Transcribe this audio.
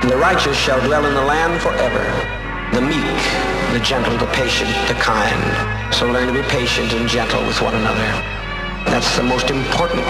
The righteous shall dwell in the land forever. The meek, the gentle, the patient, the kind. So learn to be patient and gentle with one another. That's the most important